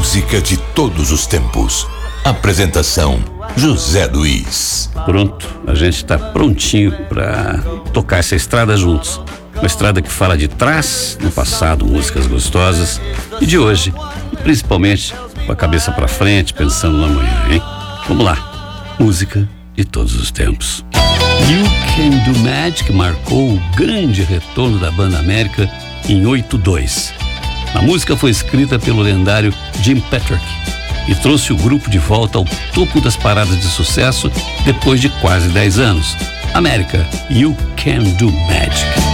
música de todos os tempos. Apresentação: José Luiz. Pronto, a gente está prontinho para tocar essa estrada juntos. Uma estrada que fala de trás, no passado, músicas gostosas, e de hoje, e principalmente com a cabeça para frente, pensando no amanhã, hein? Vamos lá, música de todos os tempos. You Can Do Magic marcou o grande retorno da banda América em 82. A música foi escrita pelo lendário Jim Patrick e trouxe o grupo de volta ao topo das paradas de sucesso depois de quase 10 anos. América, You Can Do Magic.